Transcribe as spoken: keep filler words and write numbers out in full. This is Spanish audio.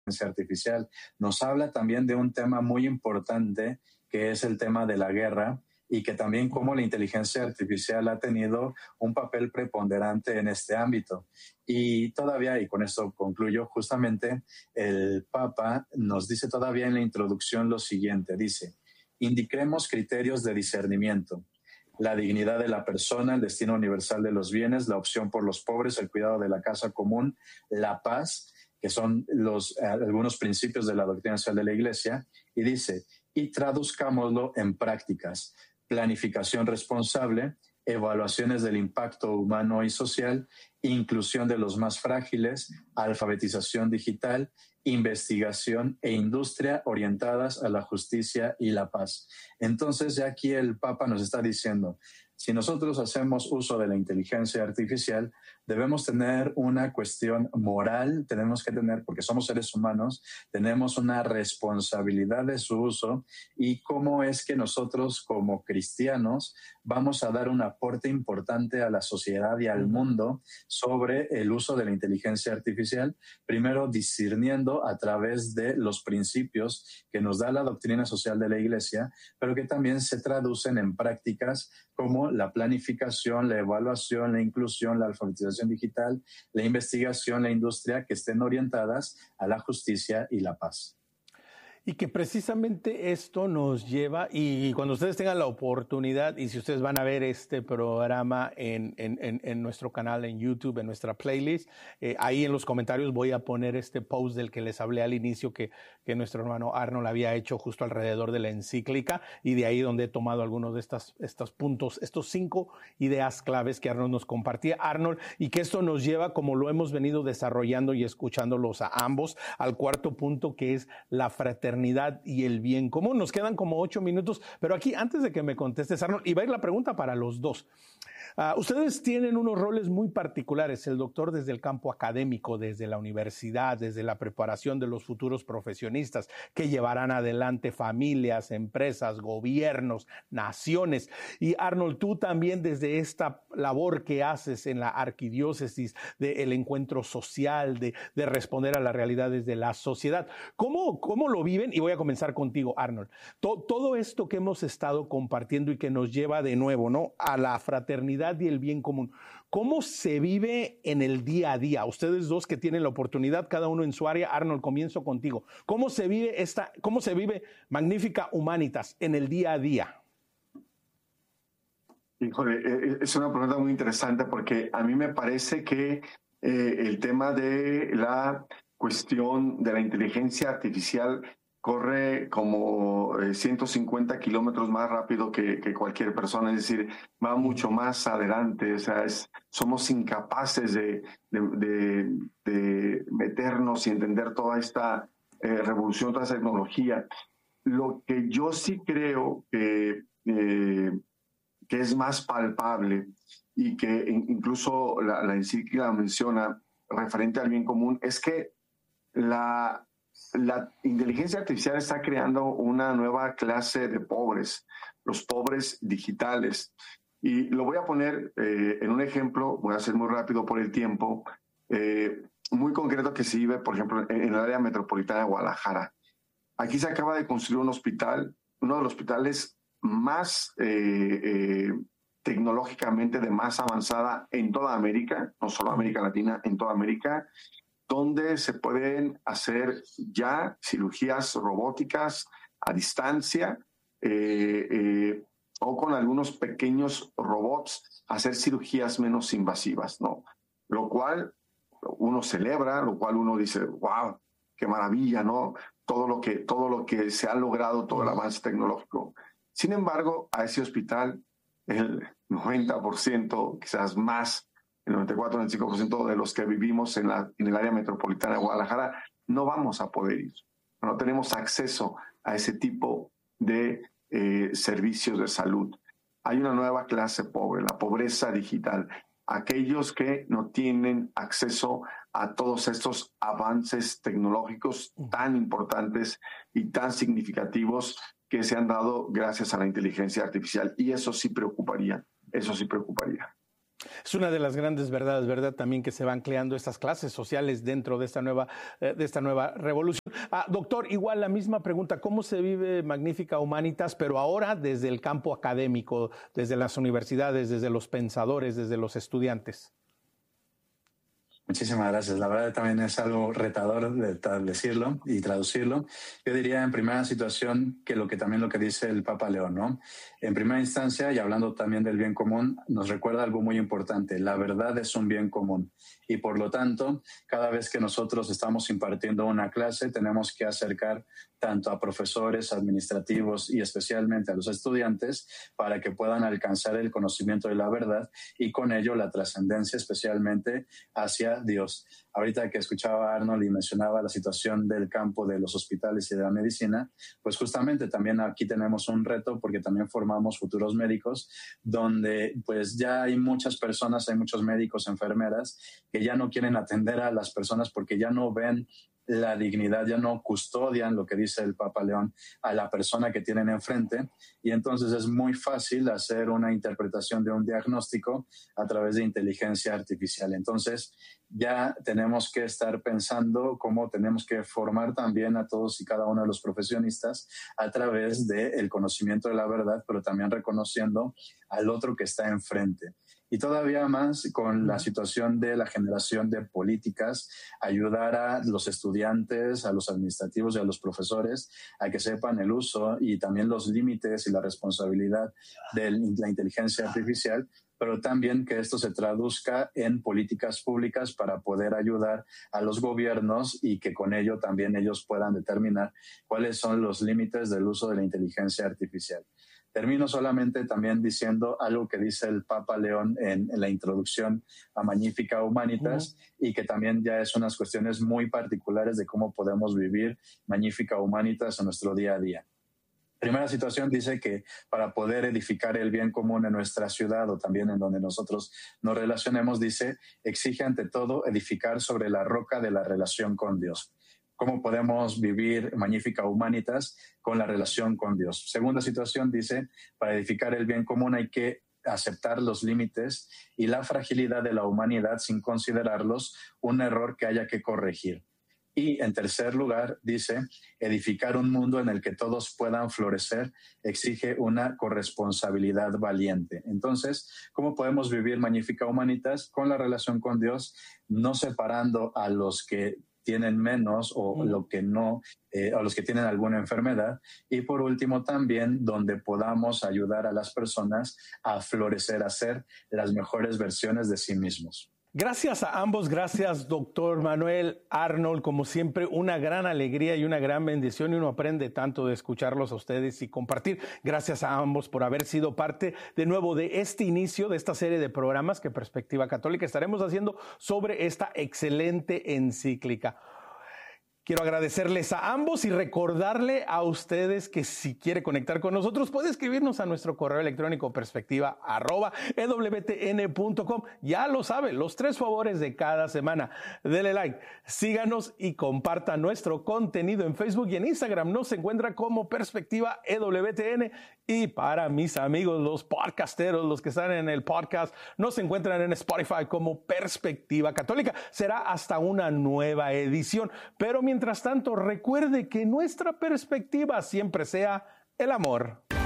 inteligencia artificial. Nos habla también de un tema muy importante que es el tema de la guerra y que también cómo la inteligencia artificial ha tenido un papel preponderante en este ámbito. Y todavía, y con esto concluyo, justamente el Papa nos dice todavía en la introducción lo siguiente, dice, indiquemos criterios de discernimiento, la dignidad de la persona, el destino universal de los bienes, la opción por los pobres, el cuidado de la casa común, la paz, que son los, eh, algunos principios de la doctrina social de la Iglesia, y dice, y traduzcámoslo en prácticas, planificación responsable, evaluaciones del impacto humano y social, inclusión de los más frágiles, alfabetización digital, investigación e industria orientadas a la justicia y la paz. Entonces, ya aquí el Papa nos está diciendo, si nosotros hacemos uso de la inteligencia artificial, debemos tener una cuestión moral, tenemos que tener, porque somos seres humanos, tenemos una responsabilidad de su uso y cómo es que nosotros como cristianos vamos a dar un aporte importante a la sociedad y al mundo sobre el uso de la inteligencia artificial, primero discerniendo a través de los principios que nos da la doctrina social de la Iglesia, pero que también se traducen en prácticas como la planificación, la evaluación, la inclusión, la alfabetización digital, la investigación, la industria, que estén orientadas a la justicia y la paz. Y que precisamente esto nos lleva, y cuando ustedes tengan la oportunidad, y si ustedes van a ver este programa en, en, en, en nuestro canal en YouTube, en nuestra playlist, eh, ahí en los comentarios voy a poner este post del que les hablé al inicio que, que nuestro hermano Arnold había hecho justo alrededor de la encíclica, y de ahí donde he tomado algunos de estas, estos puntos, estos cinco ideas claves que Arnold nos compartía. Arnold, y que esto nos lleva, como lo hemos venido desarrollando y escuchándolos a ambos, al cuarto punto, que es la fraternidad y el bien común. Nos quedan como ocho minutos, pero aquí, antes de que me contestes, Arnold, y va a ir la pregunta para los dos. Uh, ustedes tienen unos roles muy particulares, el doctor desde el campo académico, desde la universidad, desde la preparación de los futuros profesionistas que llevarán adelante familias, empresas, gobiernos, naciones. Y Arnold, tú también desde esta labor que haces en la arquidiócesis del encuentro social, de, de responder a las realidades de la sociedad. ¿Cómo, cómo lo viven? Y voy a comenzar contigo, Arnold. To, todo esto que hemos estado compartiendo y que nos lleva de nuevo, ¿no?, a la fraternidad y el bien común. ¿Cómo se vive en el día a día? Ustedes dos que tienen la oportunidad, cada uno en su área. Arnold, comienzo contigo. ¿Cómo se vive esta, cómo se vive Magnificat Humanitas en el día a día? Híjole, es una pregunta muy interesante porque a mí me parece que eh, el tema de la cuestión de la inteligencia artificial corre como eh, ciento cincuenta kilómetros más rápido que, que cualquier persona, es decir, va mucho más adelante, o sea, es, somos incapaces de, de, de, de meternos y entender toda esta eh, revolución, toda esa tecnología. Lo que yo sí creo que, eh, que es más palpable y que incluso la, la encíclica menciona referente al bien común es que la La inteligencia artificial está creando una nueva clase de pobres, los pobres digitales. Y lo voy a poner eh, en un ejemplo, voy a ser muy rápido por el tiempo, eh, muy concreto que se vive, por ejemplo, en, en el área metropolitana de Guadalajara. Aquí se acaba de construir un hospital, uno de los hospitales más eh, eh, tecnológicamente de más avanzada en toda América, no solo América Latina, en toda América, donde se pueden hacer ya cirugías robóticas a distancia eh, eh, o con algunos pequeños robots hacer cirugías menos invasivas, ¿no? Lo cual uno celebra, lo cual uno dice, wow, qué maravilla, ¿no? Todo lo que, todo lo que se ha logrado, todo el avance tecnológico. Sin embargo, a ese hospital, el noventa por ciento, quizás más, el noventa y cuatro, noventa y cinco por ciento de los que vivimos en, la, en el área metropolitana de Guadalajara, no vamos a poder ir. No tenemos acceso a ese tipo de eh, servicios de salud. Hay una nueva clase pobre, la pobreza digital. Aquellos que no tienen acceso a todos estos avances tecnológicos tan importantes y tan significativos que se han dado gracias a la inteligencia artificial. Y eso sí preocuparía, eso sí preocuparía. Es una de las grandes verdades, ¿verdad? También que se van creando estas clases sociales dentro de esta nueva, eh, de esta nueva revolución. Ah, doctor, igual la misma pregunta, ¿cómo se vive Magnificat Humanitas, pero ahora desde el campo académico, desde las universidades, desde los pensadores, desde los estudiantes? Muchísimas gracias. La verdad también es algo retador de decirlo y traducirlo. Yo diría en primera situación que lo que también lo que dice el Papa León, ¿no? En primera instancia, y hablando también del bien común, nos recuerda algo muy importante. La verdad es un bien común. Y por lo tanto, cada vez que nosotros estamos impartiendo una clase, tenemos que acercar tanto a profesores, administrativos y especialmente a los estudiantes para que puedan alcanzar el conocimiento de la verdad y con ello la trascendencia especialmente hacia Dios. Ahorita que escuchaba a Arnold y mencionaba la situación del campo de los hospitales y de la medicina, pues justamente también aquí tenemos un reto porque también formamos futuros médicos donde pues ya hay muchas personas, hay muchos médicos, enfermeras que ya no quieren atender a las personas porque ya no ven la dignidad, ya no custodian lo que dice el Papa León a la persona que tienen enfrente y entonces es muy fácil hacer una interpretación de un diagnóstico a través de inteligencia artificial. Entonces ya tenemos que estar pensando cómo tenemos que formar también a todos y cada uno de los profesionistas a través del conocimiento de la verdad, pero también reconociendo al otro que está enfrente. Y todavía más con la situación de la generación de políticas, ayudar a los estudiantes, a los administrativos y a los profesores a que sepan el uso y también los límites y la responsabilidad de la inteligencia artificial, pero también que esto se traduzca en políticas públicas para poder ayudar a los gobiernos y que con ello también ellos puedan determinar cuáles son los límites del uso de la inteligencia artificial. Termino solamente también diciendo algo que dice el Papa León en, en la introducción a Magnificat Humanitas uh-huh. y que también ya es unas cuestiones muy particulares de cómo podemos vivir Magnificat Humanitas en nuestro día a día. Primera situación dice que para poder edificar el bien común en nuestra ciudad o también en donde nosotros nos relacionemos, dice, exige ante todo edificar sobre la roca de la relación con Dios. ¿Cómo podemos vivir Magnificat Humanitas con la relación con Dios? Segunda situación dice, para edificar el bien común hay que aceptar los límites y la fragilidad de la humanidad sin considerarlos un error que haya que corregir. Y en tercer lugar dice, edificar un mundo en el que todos puedan florecer exige una corresponsabilidad valiente. Entonces, ¿cómo podemos vivir Magnificat Humanitas con la relación con Dios, no separando a los que tienen menos o lo que no, eh, a los que tienen alguna enfermedad? Y por último también donde podamos ayudar a las personas a florecer, a ser las mejores versiones de sí mismos. Gracias a ambos, gracias doctor Manuel, Arnold, como siempre una gran alegría y una gran bendición y uno aprende tanto de escucharlos a ustedes y compartir. Gracias a ambos por haber sido parte de nuevo de este inicio de esta serie de programas que Perspectiva Católica estaremos haciendo sobre esta excelente encíclica. Quiero agradecerles a ambos y recordarle a ustedes que si quiere conectar con nosotros puede escribirnos a nuestro correo electrónico perspectiva arroba e w t n punto com. Ya lo sabe, los tres favores de cada semana. Dele like, síganos y comparta nuestro contenido en Facebook y en Instagram. Nos encuentra como Perspectiva E W T N. Y para mis amigos, los podcasteros, los que están en el podcast, nos encuentran en Spotify como Perspectiva Católica. Será hasta una nueva edición. Pero mientras tanto, recuerde que nuestra perspectiva siempre sea el amor.